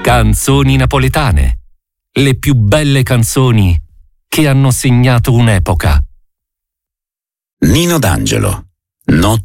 Canzoni napoletane. Le più belle canzoni che hanno segnato un'epoca. Nino D'Angelo, Notte